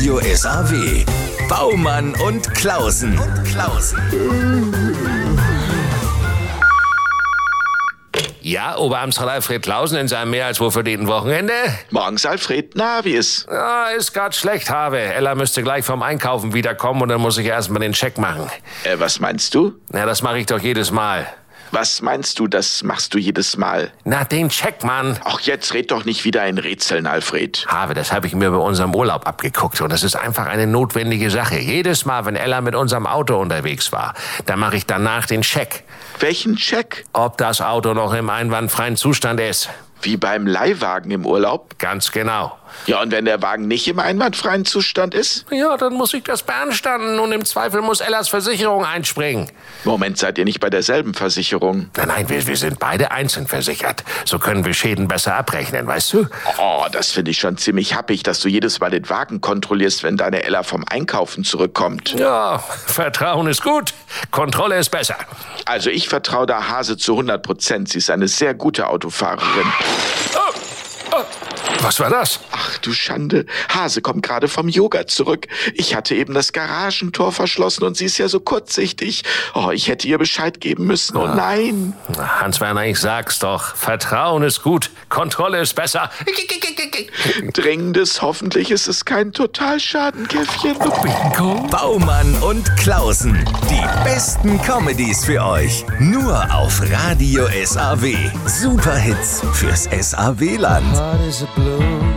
Radio SAW. Baumann und Klausen. Ja, Oberamtsrat Alfred Klausen in seinem mehr als wohlverdienten Wochenende? Morgens, Alfred. Na, wie ist? Ja, ist grad schlecht, Habe. Ella müsste gleich vom Einkaufen wiederkommen und dann muss ich erstmal den Check machen. Was meinst du? Na, das mache ich doch jedes Mal. Was meinst du, das machst du jedes Mal? Na, den Check, Mann. Ach, jetzt red doch nicht wieder in Rätseln, Alfred. Habe, das habe ich mir bei unserem Urlaub abgeguckt und das ist einfach eine notwendige Sache. Jedes Mal, wenn Ella mit unserem Auto unterwegs war, dann mache ich danach den Check. Welchen Check? Ob das Auto noch im einwandfreien Zustand ist. Wie beim Leihwagen im Urlaub? Ganz genau. Ja, und wenn der Wagen nicht im einwandfreien Zustand ist? Ja, dann muss ich das beanstanden und im Zweifel muss Ellas Versicherung einspringen. Moment, seid ihr nicht bei derselben Versicherung? Nein, wir sind beide einzeln versichert. So können wir Schäden besser abrechnen, weißt du? Oh, das finde ich schon ziemlich happig, dass du jedes Mal den Wagen kontrollierst, wenn deine Ella vom Einkaufen zurückkommt. Ja, Vertrauen ist gut, Kontrolle ist besser. Also ich vertraue der Hase zu 100%. Sie ist eine sehr gute Autofahrerin. Was war das? Ach du Schande. Hase kommt gerade vom Yoga zurück. Ich hatte eben das Garagentor verschlossen und sie ist ja so kurzsichtig. Oh, ich hätte ihr Bescheid geben müssen. Oh nein. Hans-Werner, ich sag's doch. Vertrauen ist gut, Kontrolle ist besser. Dringendes, hoffentlich ist es kein Totalschadenkäffchen. Bingo. Baumann und Klausen. Die besten Comedies für euch. Nur auf Radio SAW. Superhits fürs SAW-Land. Heart is a blue